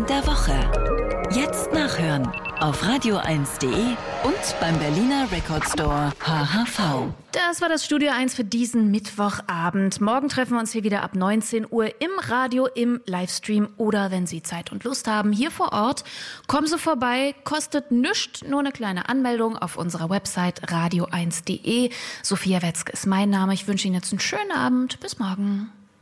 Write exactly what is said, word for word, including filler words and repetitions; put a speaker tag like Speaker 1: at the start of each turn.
Speaker 1: Song der Woche. Jetzt nachhören auf radio eins punkt de und beim Berliner Record Store H H V.
Speaker 2: Das war das Studio eins für diesen Mittwochabend. Morgen treffen wir uns hier wieder ab neunzehn Uhr im Radio, im Livestream oder wenn Sie Zeit und Lust haben, hier vor Ort. Kommen Sie vorbei, kostet nichts, nur eine kleine Anmeldung auf unserer Website radio eins punkt de. Sophia Wetzke ist mein Name. Ich wünsche Ihnen jetzt einen schönen Abend. Bis morgen.